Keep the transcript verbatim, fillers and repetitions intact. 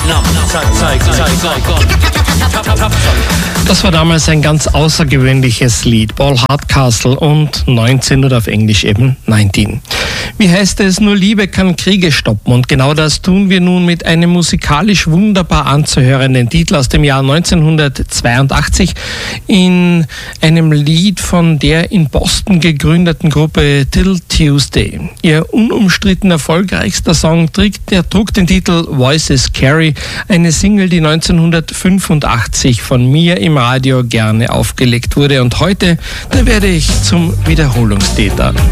Das war damals ein ganz außergewöhnliches Lied, Paul Hardcastle, und neunzehn oder auf Englisch eben neunzehn. Wie heißt es, nur Liebe kann Kriege stoppen, und genau das tun wir nun mit einem musikalisch wunderbar anzuhörenden Titel aus dem Jahr neunzehnhundertzweiundachtzig in einem Lied von der in Boston gegründeten Gruppe Till Tuesday. Ihr unumstritten erfolgreichster Song trägt, der trug den Titel Voices Carry, eine Single, die neunzehnhundertfünfundachtzig von mir im Radio gerne aufgelegt wurde, und heute, da werde ich zum Wiederholungstäter.